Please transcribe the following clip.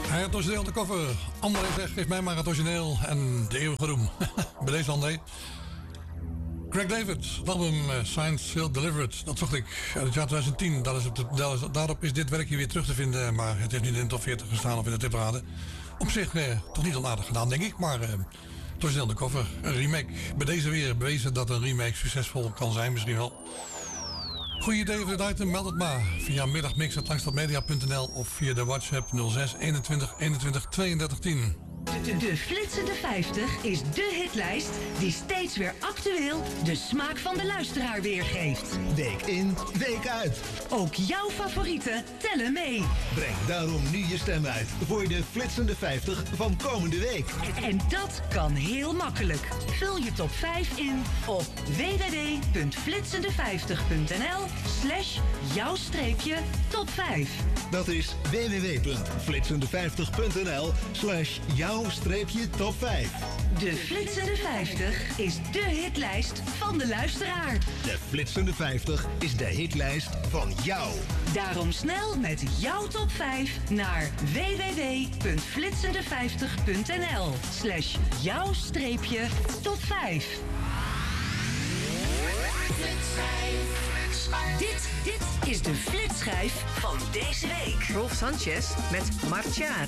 Het origineel de cover. André zegt, geef mij maar het origineel en de eeuwige roem. Bij deze André. Craig David, het album Signed, Sealed, Delivered. Dat zocht ik uit het jaar 2010. Daarop is dit werkje weer terug te vinden. Maar het heeft niet in de top 40 gestaan of in de tipparade. Op zich toch niet onaardig gedaan, denk ik. Maar het origineel de cover. Een remake. Bij deze weer bewezen dat een remake succesvol kan zijn. Misschien wel. Goeie idee voor dit item, meld het maar via middagmix@langstadmedia.nl of via de WhatsApp 06 21 21 32 10. De Flitsende 50 is de hitlijst die steeds weer actueel de smaak van de luisteraar weergeeft. Week in, week uit. Ook jouw favorieten tellen mee. Breng daarom nu je stem uit voor de Flitsende 50 van komende week. En dat kan heel makkelijk. Vul je top 5 in op www.flitsende50.nl/jouw-top 5. Dat is www.flitsende50.nl/jouw-top 5. De Flitsende 50 is de hitlijst van de luisteraar. De Flitsende 50 is de hitlijst van jou. Daarom snel met jouw top 5 naar www.flitsende50.nl/jouw-top 5. Dit is de flitsschijf van deze week. Rolf Sanchez met Marciar.